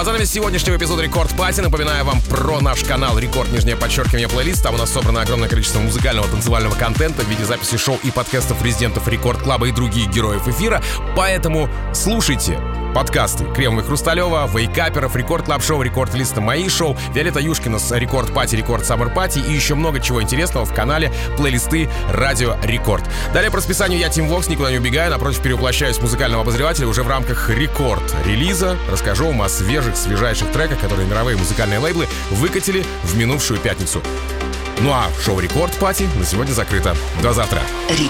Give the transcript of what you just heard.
а занавес сегодняшнего эпизода Рекорд Пати. Напоминаю вам про наш канал Рекорд, _ плейлист. Там у нас собрано огромное количество музыкального танцевального контента в виде записи шоу и подкастов резидентов Рекорд Клаба и других героев эфира. Поэтому слушайте подкасты Кремова и Хрусталева, Вейкаперов, Рекорд Клаб Шоу, Рекорд Листа, мои шоу, Виолетта Юшкина с Рекорд Пати, Рекорд Саммер Пати и еще много чего интересного в канале плейлисты Радио Рекорд. Далее по расписанию я, Тим Вокс, никуда не убегаю, напротив, перевоплощаюсь в музыкального обозревателя уже в рамках Рекорд релиза. Расскажу вам о свежайших треках, которые мировые музыкальные лейблы выкатили в минувшую пятницу. Ну а шоу Рекорд Пати на сегодня закрыто. До завтра. Рекорд.